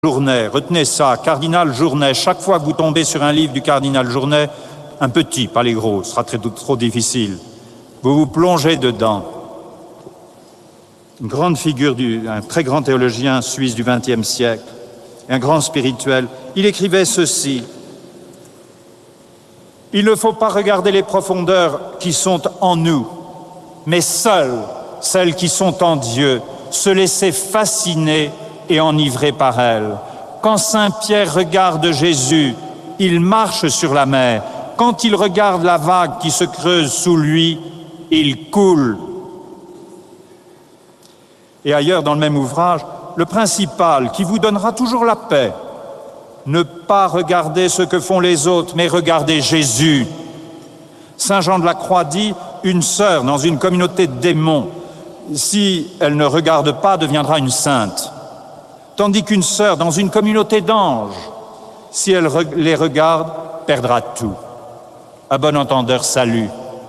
Journet, retenez ça, cardinal Journet. Chaque fois que vous tombez sur un livre du cardinal Journet, un petit, pas les gros, ce sera trop difficile, vous vous plongez dedans. Une grande figure, un très grand théologien suisse du XXe siècle, un grand spirituel. Il écrivait ceci: il ne faut pas regarder les profondeurs qui sont en nous, mais seules celles qui sont en Dieu, se laisser fasciner et enivré par elle. Quand Saint Pierre regarde Jésus, il marche sur la mer. Quand il regarde la vague qui se creuse sous lui, il coule. Et ailleurs, dans le même ouvrage, le principal qui vous donnera toujours la paix, ne pas regarder ce que font les autres, mais regarder Jésus. Saint Jean de la Croix dit, une sœur dans une communauté de démons, si elle ne regarde pas, deviendra une sainte. Tandis qu'une sœur dans une communauté d'anges, si elle les regarde, perdra tout. À bon entendeur, salut.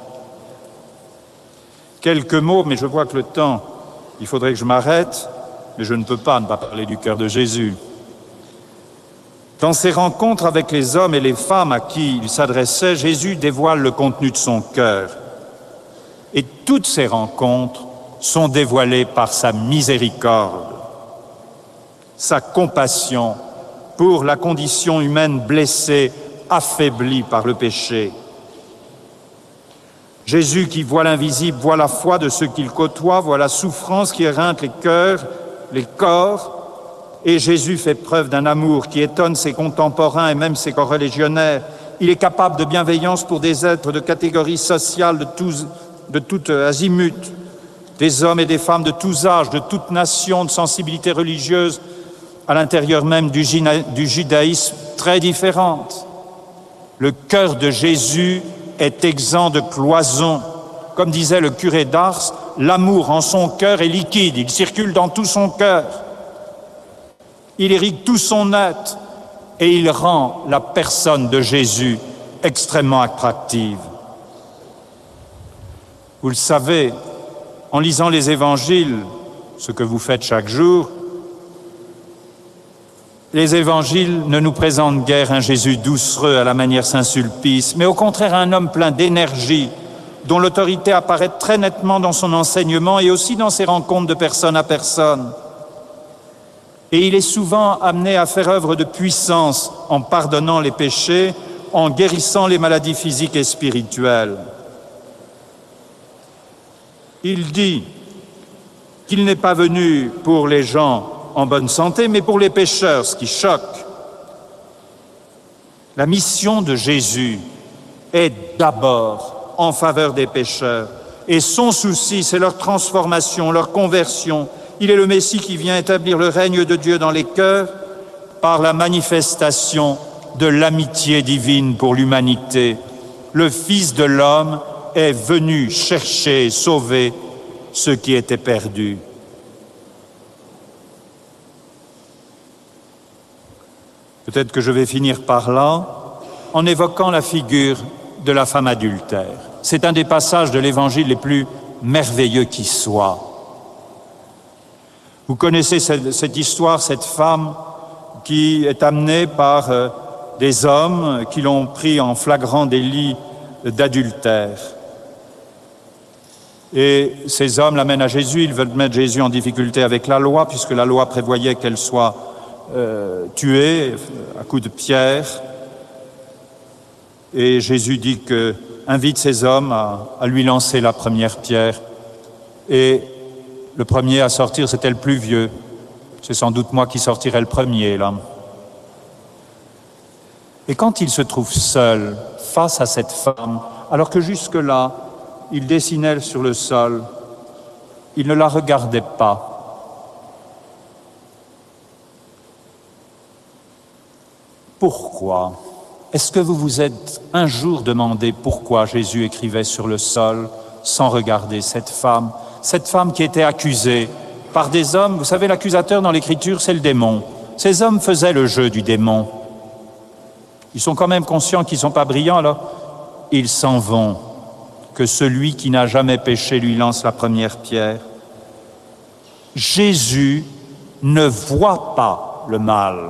Quelques mots, mais je vois que le temps, il faudrait que je m'arrête, mais je ne peux pas ne pas parler du cœur de Jésus. Dans ses rencontres avec les hommes et les femmes à qui il s'adressait, Jésus dévoile le contenu de son cœur. Et toutes ces rencontres sont dévoilées par sa miséricorde, sa compassion pour la condition humaine blessée, affaiblie par le péché. Jésus qui voit l'invisible, voit la foi de ceux qu'il côtoie, voit la souffrance qui éreinte les cœurs, les corps, et Jésus fait preuve d'un amour qui étonne ses contemporains et même ses coreligionnaires. Il est capable de bienveillance pour des êtres de catégories sociales de tout azimut, des hommes et des femmes de tous âges, de toutes nations, de sensibilités religieuses, à l'intérieur même du judaïsme très différentes. Le cœur de Jésus est exempt de cloison. Comme disait le curé d'Ars, l'amour en son cœur est liquide, il circule dans tout son cœur. Il irrigue tout son être et il rend la personne de Jésus extrêmement attractive. Vous le savez, en lisant les évangiles, ce que vous faites chaque jour, les évangiles ne nous présentent guère un Jésus doucereux à la manière Saint-Sulpice, mais au contraire un homme plein d'énergie, dont l'autorité apparaît très nettement dans son enseignement et aussi dans ses rencontres de personne à personne. Et il est souvent amené à faire œuvre de puissance en pardonnant les péchés, en guérissant les maladies physiques et spirituelles. Il dit qu'il n'est pas venu pour les gens en bonne santé, mais pour les pécheurs, ce qui choque. La mission de Jésus est d'abord en faveur des pécheurs, et son souci, c'est leur transformation, leur conversion. Il est le Messie qui vient établir le règne de Dieu dans les cœurs par la manifestation de l'amitié divine pour l'humanité. Le Fils de l'homme est venu chercher et sauver ceux qui étaient perdus. Peut-être que je vais finir par là en évoquant la figure de la femme adultère. C'est un des passages de l'Évangile les plus merveilleux qui soit. Vous connaissez cette histoire, cette femme qui est amenée par des hommes qui l'ont pris en flagrant délit d'adultère. Et ces hommes l'amènent à Jésus, ils veulent mettre Jésus en difficulté avec la loi, puisque la loi prévoyait qu'elle soit tuée à coups de pierre. Et Jésus dit invite ces hommes à lui lancer la première pierre. Et le premier à sortir, c'était le plus vieux. C'est sans doute moi qui sortirai le premier, là. Et quand il se trouve seul, face à cette femme, alors que jusque-là, il dessinait sur le sol, il ne la regardait pas. Pourquoi? Est-ce que vous vous êtes un jour demandé pourquoi Jésus écrivait sur le sol sans regarder cette femme qui était accusée par des hommes? Vous savez, l'accusateur dans l'Écriture, c'est le démon. Ces hommes faisaient le jeu du démon. Ils sont quand même conscients qu'ils ne sont pas brillants, alors ils s'en vont. Que celui qui n'a jamais péché lui lance la première pierre. Jésus ne voit pas le mal.